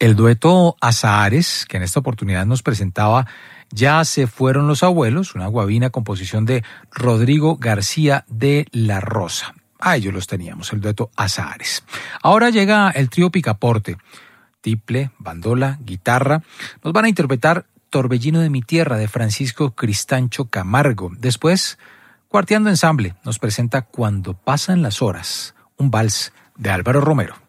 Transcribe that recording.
El dueto Azahares, que en esta oportunidad nos presentaba Ya se fueron los abuelos, una guabina composición de Rodrigo García de la Rosa. A ellos los teníamos, el dueto Azahares. Ahora llega el trío Picaporte. Tiple, bandola, guitarra. Nos van a interpretar Torbellino de mi tierra de Francisco Cristancho Camargo. Después, Cuarteando Ensamble nos presenta Cuando pasan las horas, un vals de Álvaro Romero.